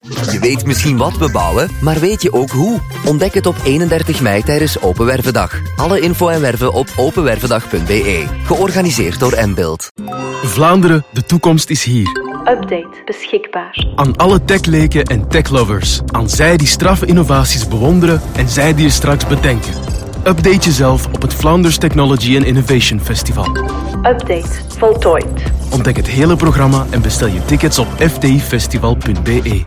Je weet misschien wat we bouwen, maar weet je ook hoe? Ontdek het op 31 mei tijdens Open Wervendag. Alle info en werven op openwervendag.be. Georganiseerd door Mbuild. Vlaanderen, de toekomst is hier. Update beschikbaar. Aan alle techleken en techlovers. Aan zij die straffe innovaties bewonderen en zij die je straks bedenken. Update jezelf op het Flanders Technology and Innovation Festival. Update voltooid. Ontdek het hele programma en bestel je tickets op fdifestival.be.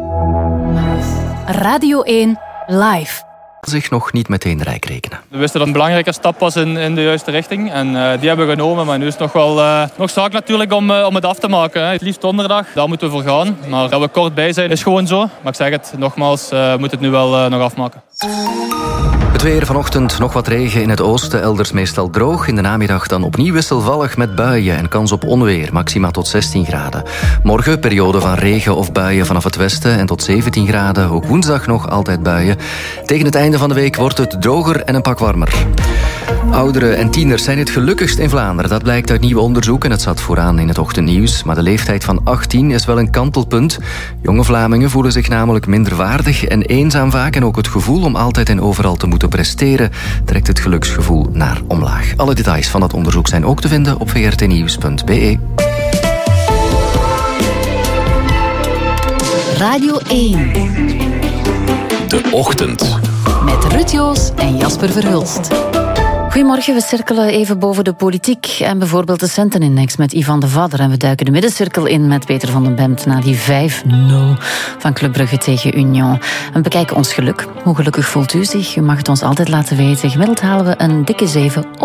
Radio 1 live. Zich nog niet meteen rijk rekenen. We wisten dat een belangrijke stap was in de juiste richting. En die hebben we genomen. Maar nu is het nog wel nog zaak natuurlijk om het af te maken. Hè. Het liefst donderdag, daar moeten we voor gaan. Maar dat we kort bij zijn is gewoon zo. Maar ik zeg het nogmaals, we moeten het nu wel nog afmaken. Het weer vanochtend nog wat regen in het oosten, elders meestal droog. In de namiddag dan opnieuw wisselvallig met buien en kans op onweer, maxima tot 16 graden. Morgen periode van regen of buien vanaf het westen en tot 17 graden. Ook woensdag nog altijd buien. Tegen het einde van de week wordt het droger en een pak warmer. Ouderen en tieners zijn het gelukkigst in Vlaanderen. Dat blijkt uit nieuw onderzoek en het zat vooraan in het ochtendnieuws. Maar de leeftijd van 18 is wel een kantelpunt. Jonge Vlamingen voelen zich namelijk minder waardig en eenzaam vaak. En ook het gevoel om altijd en overal te moeten presteren trekt het geluksgevoel naar omlaag. Alle details van dat onderzoek zijn ook te vinden op vrtnieuws.be. Radio 1. De Ochtend. Met Ruud Joos en Jasper Verhulst. Goedemorgen, we cirkelen even boven de politiek en bijvoorbeeld de Centenindex met Ivan de Vadder. En we duiken de middencirkel in met Peter van den Bemt na die 5-0 van Club Brugge tegen Union. En we bekijken ons geluk. Hoe gelukkig voelt u zich? U mag het ons altijd laten weten. Gemiddeld halen we een dikke 7 op